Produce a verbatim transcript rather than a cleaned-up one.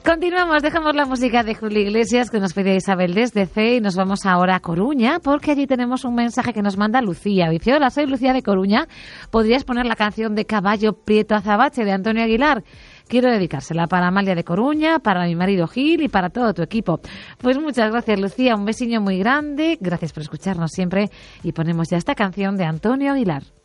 Continuamos, dejamos la música de Julio Iglesias que nos pedía Isabel desde C y nos vamos ahora a Coruña porque allí tenemos un mensaje que nos manda Lucía. Dice, hola, soy Lucía de Coruña. ¿Podrías poner la canción de Caballo Prieto Azabache de Antonio Aguilar? Quiero dedicársela para Amalia de Coruña, para mi marido Gil y para todo tu equipo. Pues muchas gracias, Lucía. Un besiño muy grande. Gracias por escucharnos siempre y ponemos ya esta canción de Antonio Aguilar.